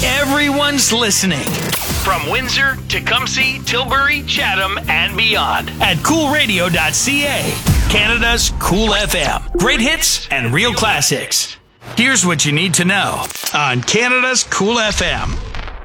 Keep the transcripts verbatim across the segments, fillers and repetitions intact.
Everyone's listening. From Windsor, Tecumseh, Tilbury, Chatham, and beyond at cool radio dot c a. Canada's Cool F M. Great hits and real classics. Here's what you need to know on Canada's Cool F M.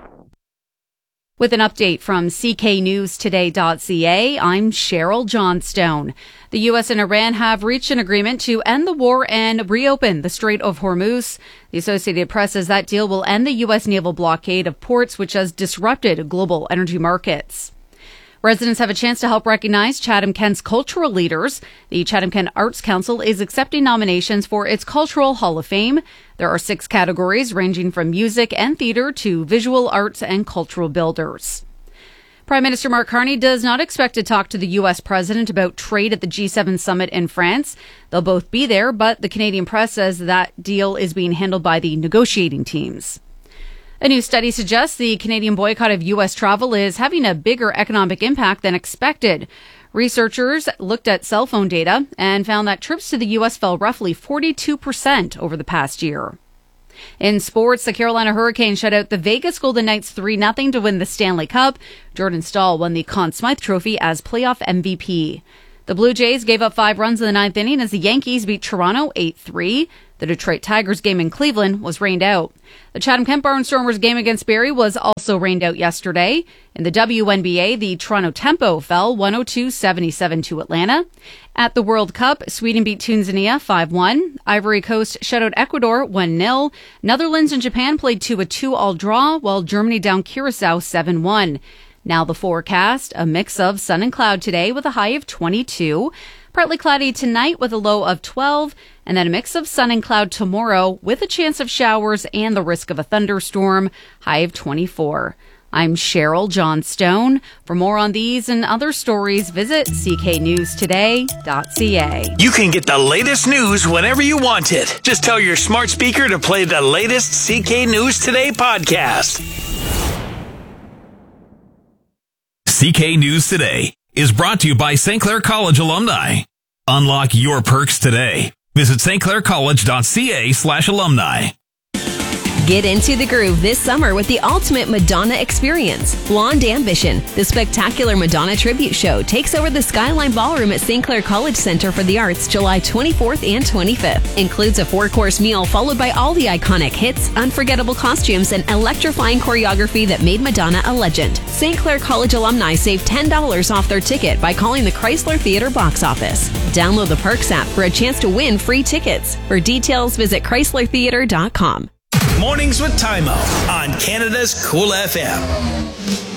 With an update from c k news today dot c a, I'm Cheryl Johnstone. The U S and Iran have reached an agreement to end the war and reopen the Strait of Hormuz. The Associated Press says that deal will end the U S naval blockade of ports, which has disrupted global energy markets. Residents have a chance to help recognize Chatham-Kent's cultural leaders. The Chatham-Kent Arts Council is accepting nominations for its Cultural Hall of Fame. There are six categories ranging from music and theatre to visual arts and cultural builders. Prime Minister Mark Carney does not expect to talk to the U S president about trade at the G seven summit in France. They'll both be there, but the Canadian press says that deal is being handled by the negotiating teams. A new study suggests the Canadian boycott of U S travel is having a bigger economic impact than expected. Researchers looked at cell phone data and found that trips to the U S fell roughly forty-two percent over the past year. In sports, the Carolina Hurricanes shut out the Vegas Golden Knights three nothing to win the Stanley Cup. Jordan Staal won the Conn Smythe Trophy as playoff M V P. The Blue Jays gave up five runs in the ninth inning as the Yankees beat Toronto eight three. The Detroit Tigers game in Cleveland was rained out. The Chatham-Kent Barnstormers game against Barrie was also rained out yesterday. In the W N B A, the Toronto Tempo fell one oh two seventy-seven to Atlanta. At the World Cup, Sweden beat Tanzania five one. Ivory Coast shut out Ecuador one nil. Netherlands and Japan played to a two all draw, while Germany downed Curacao seven one. Now the forecast, a mix of sun and cloud today with a high of twenty-two. Partly cloudy tonight with a low of twelve, and then a mix of sun and cloud tomorrow with a chance of showers and the risk of a thunderstorm, high of twenty-four. I'm Cheryl Johnstone. For more on these and other stories, visit c k news today dot c a. You can get the latest news whenever you want it. Just tell your smart speaker to play the latest C K News Today podcast. C K News Today is brought to you by Saint Clair College alumni. Unlock your perks today. Visit st clair college dot c a slash alumni. Get into the groove this summer with the ultimate Madonna experience. Blonde Ambition, the spectacular Madonna tribute show, takes over the Skyline Ballroom at Saint Clair College Center for the Arts July twenty-fourth and twenty-fifth. Includes a four-course meal followed by all the iconic hits, unforgettable costumes, and electrifying choreography that made Madonna a legend. Saint Clair College alumni save ten dollars off their ticket by calling the Chrysler Theatre box office. Download the Perks app for a chance to win free tickets. For details, visit chrysler theatre dot com. Mornings with Tymo on Canada's Cool F M.